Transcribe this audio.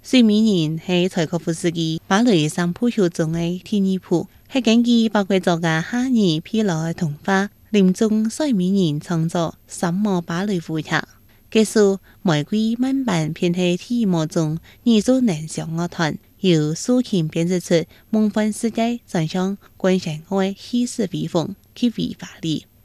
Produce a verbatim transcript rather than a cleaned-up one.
睡美人係柴可夫斯基芭蕾三部曲中的第二部，係根據法國作家哈爾皮勞的童話《林中睡美人》創作三幕芭蕾舞劇。結束玫瑰滿版偏係第一幕中耳熟能詳樂團，由蘇琴編織出夢幻世界，轉向觀賞愛氣勢威風，極為華麗。